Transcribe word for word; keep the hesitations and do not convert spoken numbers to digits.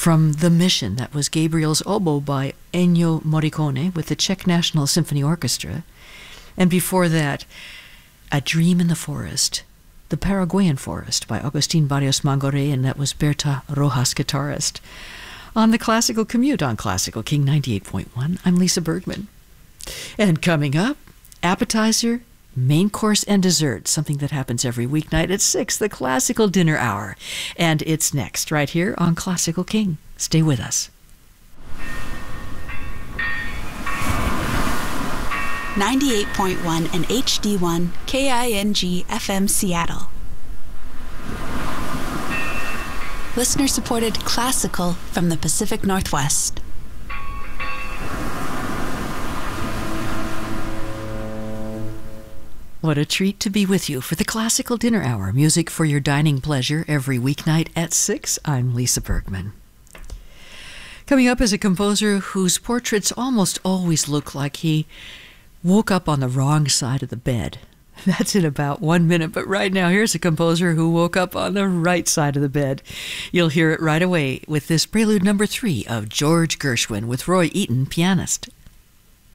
From The Mission, that was Gabriel's Oboe by Ennio Morricone with the Czech National Symphony Orchestra. And before that, A Dream in the Forest, The Paraguayan Forest by Agustin Barrios Mangoré, and that was Berta Rojas, guitarist. On the Classical Commute on Classical King ninety-eight point one, I'm Lisa Bergman. And coming up, appetizer, main course, and dessert, something that happens every weeknight at six, the Classical Dinner Hour. And it's next, right here on Classical King. Stay with us. ninety-eight point one and H D one K I N G F M Seattle. Listener-supported classical from the Pacific Northwest. What a treat to be with you for the Classical Dinner Hour. Music for your dining pleasure every weeknight at six. I'm Lisa Bergman. Coming up is a composer whose portraits almost always look like he woke up on the wrong side of the bed. That's in about one minute, but right now, here's a composer who woke up on the right side of the bed. You'll hear it right away with this prelude number three of George Gershwin with Roy Eaton, pianist.